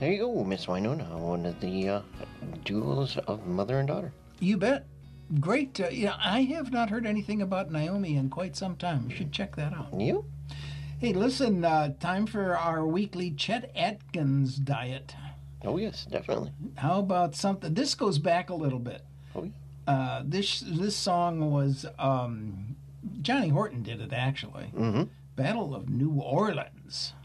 There you go, Miss Winona, one of the duels of mother and daughter. You bet. Great. I have not heard anything about Naomi in quite some time. You should check that out. You? Hey, listen, time for our weekly Chet Atkins diet. Oh, yes, definitely. How about something? This goes back a little bit. Oh, yeah. This song was, Johnny Horton did it, actually. Mm-hmm. Battle of New Orleans.